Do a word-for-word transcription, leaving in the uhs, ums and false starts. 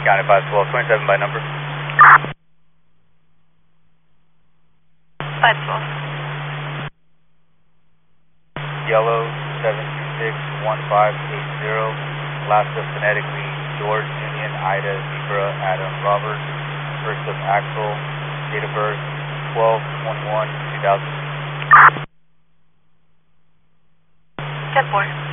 County five twelve, twenty-seven by number. five twelve. Yellow seven two six one five eight zero. Last of phonetically George, Union, Ida, Zebra, Adam, Robert. First of Axel. Date of birth twelve twenty-one two thousand. ten four.